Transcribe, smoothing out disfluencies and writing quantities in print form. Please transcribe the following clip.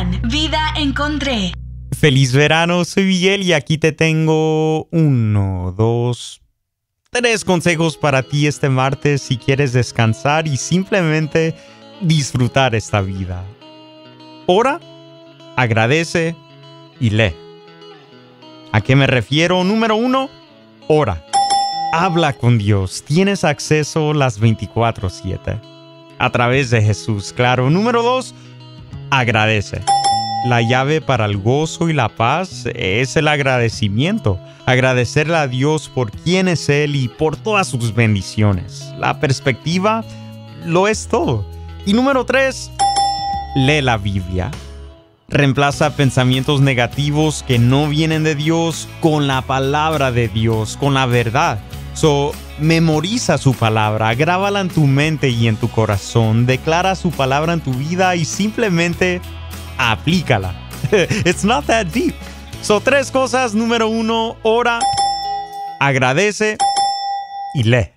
Plan Vida Encontré. Feliz verano, soy Miguel y aquí te tengo 1, 2, 3 consejos para ti este martes si quieres descansar y simplemente disfrutar esta vida. Ora, agradece y lee. ¿A qué me refiero? Número 1, ora. Habla con Dios. Tienes acceso las 24/7. A través de Jesús, claro. Número 2, agradece. La llave para el gozo y la paz es el agradecimiento. Agradecerle a Dios por quién es Él y por todas sus bendiciones. La perspectiva lo es todo. Y número 3, lee la Biblia. Reemplaza pensamientos negativos que no vienen de Dios con la palabra de Dios, con la verdad. Memoriza su palabra, grábala en tu mente y en tu corazón, declara su palabra en tu vida y simplemente aplícala. It's not that deep. 3 cosas. Número 1, ora, agradece y lee.